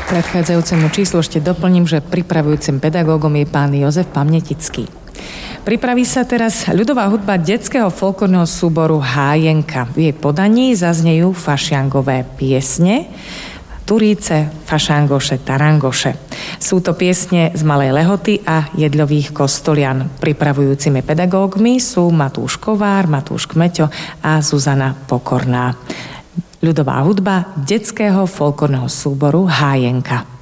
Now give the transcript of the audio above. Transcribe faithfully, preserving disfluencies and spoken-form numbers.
Predchádzajúcemu číslu ešte doplním, že pripravujúcim pedagógom je pán Jozef Pamätický. Pripraví sa teraz ľudová hudba detského folklórneho súboru Hájenka. V jej podaní zaznejú fašiangové piesne Turíce, Fašangoše, Tarangoše. Sú to piesne z Malej Lehoty a Jedľových Kostolian. Pripravujúcimi pedagógmi sú Matúš Kovár, Matúš Kmeťo a Zuzana Pokorná. Ľudová hudba detského folklórneho súboru Hájenka.